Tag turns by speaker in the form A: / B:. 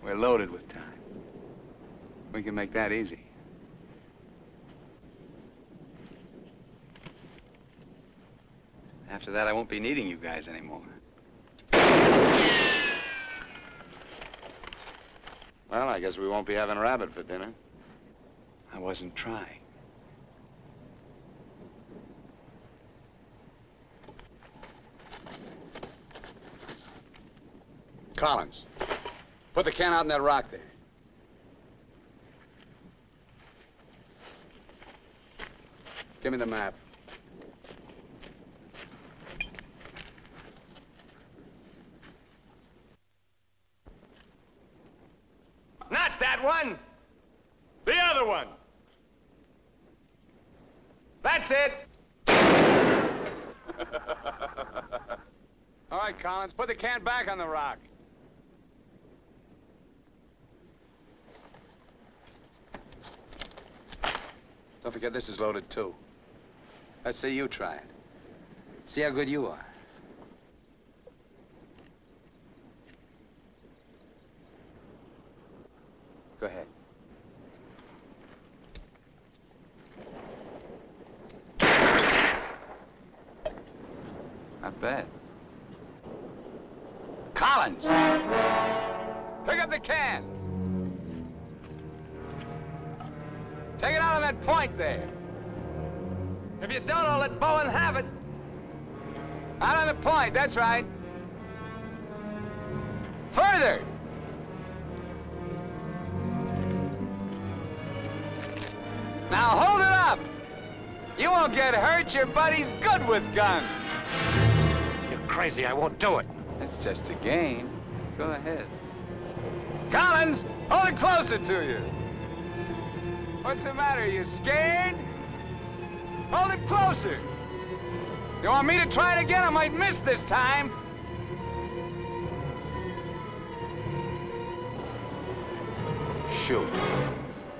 A: We're loaded with time. We can make that easy. After that, I won't be needing you guys anymore.
B: Well, I guess we won't be having rabbit for dinner.
A: I wasn't trying.
B: Collins, put the can out in that rock there. Give me the map.
C: Not that one! The other one! That's it!
B: All right, Collins, put the can back on the rock. Don't forget this is loaded, too. Let's see you try it. See how good you are. Go ahead.
A: Not bad.
B: Collins! Pick up the can! Take it out on that point there. If you don't, I'll let Bowen have it. Out on the point, that's right. Further! Now hold it up! You won't get hurt, your buddy's good with guns.
C: You're crazy, I won't do it.
A: It's just a game. Go ahead.
B: Collins, hold it closer to you. What's the matter, you scared? Hold it closer. You want me to try it again? I might miss this time.
A: Shoot.